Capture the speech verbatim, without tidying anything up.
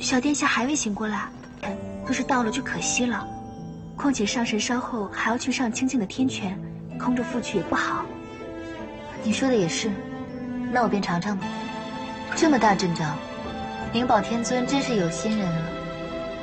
小殿下还未醒过来，若是到了就可惜了。况且上神稍后还要去上清静的天泉，空着赴去也不好。 你说的也是，那我便尝尝吧。这么大阵仗，灵宝天尊真是有心人啊。